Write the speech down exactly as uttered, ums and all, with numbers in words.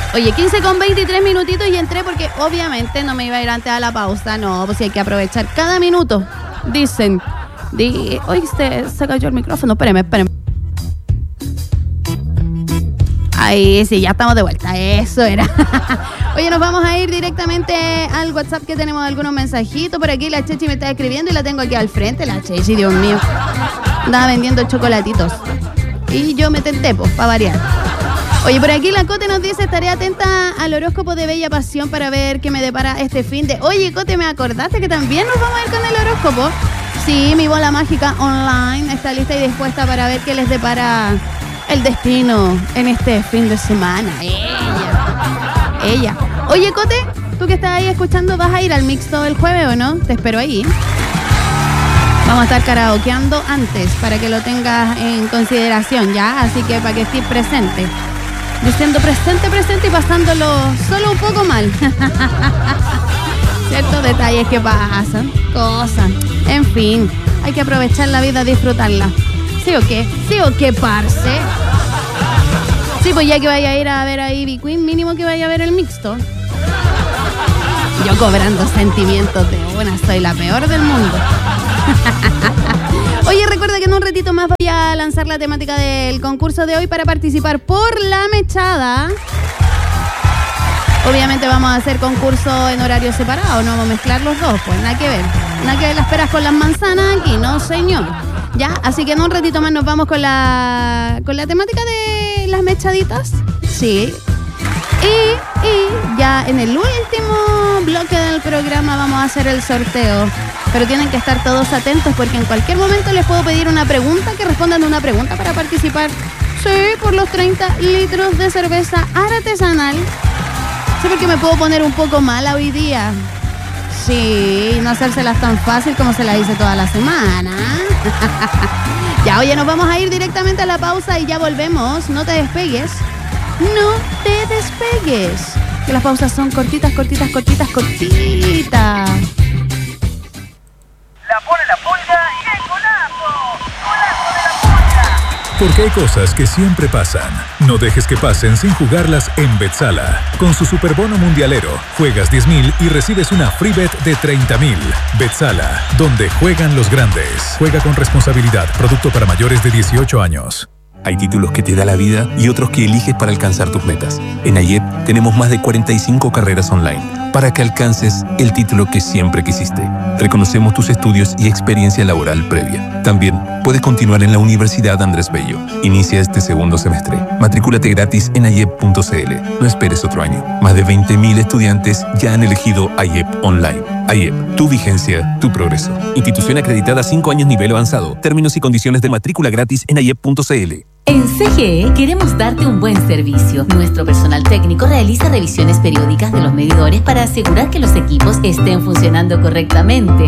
Oye, quince con veintitrés minutitos y entré porque obviamente no me iba a ir antes a la pausa. No, pues sí hay que aprovechar cada minuto. Dicen, di, oíste, se cayó el micrófono. Espérame, espérame. Ahí sí, ya estamos de vuelta. Eso era. Oye, nos vamos a ir directamente al WhatsApp que tenemos algunos mensajitos. Por aquí la Chechi me está escribiendo y la tengo aquí al frente. La Chechi, Dios mío. Andaba vendiendo chocolatitos. Y yo me tenté, pues, para variar. Oye, por aquí la Cote nos dice, estaré atenta al horóscopo de Bella Pasión para ver qué me depara este fin de... Oye, Cote, ¿me acordaste que también nos vamos a ir con el horóscopo? Sí, mi bola mágica online está lista y dispuesta para ver qué les depara el destino en este fin de semana. Ella. Ella. Oye, Cote, tú que estás ahí escuchando, ¿vas a ir al mixto el jueves o no? Te espero ahí. Vamos a estar karaokeando antes para que lo tengas en consideración, ¿ya? Así que para que estés presente. Diciendo presente, presente y pasándolo solo un poco mal. Ciertos detalles que pasan, cosas. En fin, hay que aprovechar la vida, disfrutarla. ¿Sí o qué? ¿Sí o qué, parce? Sí, pues ya que vaya a ir a ver a Ivy Queen, mínimo que vaya a ver el mixto. Yo cobrando sentimientos de una, soy la peor del mundo. Oye, recuerda que en un ratito más voy a lanzar la temática del concurso de hoy para participar por la mechada. Obviamente vamos a hacer concurso en horario separado, no vamos a mezclar los dos, pues nada que ver. Nada que ver las peras con las manzanas aquí, no señor. Ya, así que en un ratito más nos vamos con la con la temática de las mechaditas. Sí. Y, y ya en el último bloque del programa vamos a hacer el sorteo. Pero tienen que estar todos atentos porque en cualquier momento les puedo pedir una pregunta, que respondan una pregunta para participar. Sí, por los treinta litros de cerveza artesanal. Sí, porque me puedo poner un poco mala hoy día. Sí, no hacérselas tan fácil como se las hice toda la semana. Ya, oye, nos vamos a ir directamente a la pausa y ya volvemos. No te despegues. No te despegues. Que las pausas son cortitas, cortitas, cortitas, cortitas. La pone la pulga y el golazo. Golazo de la pulga. Porque hay cosas que siempre pasan. No dejes que pasen sin jugarlas en Betsala. Con su superbono mundialero, juegas diez mil y recibes una free bet de treinta mil. Betsala, donde juegan los grandes. Juega con responsabilidad. Producto para mayores de dieciocho años. Hay títulos que te da la vida y otros que eliges para alcanzar tus metas. En AYEP tenemos más de cuarenta y cinco carreras online para que alcances el título que siempre quisiste. Reconocemos tus estudios y experiencia laboral previa. También puedes continuar en la Universidad Andrés Bello. Inicia este segundo semestre. Matrículate gratis en ayep punto cl. No esperes otro año. Más de veinte mil estudiantes ya han elegido AYEP Online. AYEP, tu vigencia, tu progreso. Institución acreditada cinco años nivel avanzado. Términos y condiciones de matrícula gratis en ayep punto cl. En C G E queremos darte un buen servicio. Nuestro personal técnico realiza revisiones periódicas de los medidores para asegurar que los equipos estén funcionando correctamente.